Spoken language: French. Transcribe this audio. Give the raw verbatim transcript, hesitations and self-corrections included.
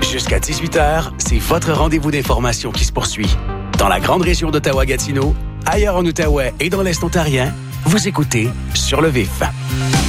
Jusqu'à dix-huit heures, c'est votre rendez-vous d'information qui se poursuit. Dans la grande région d'Ottawa-Gatineau, ailleurs en Outaouais et dans l'Est ontarien, vous écoutez Sur le vif.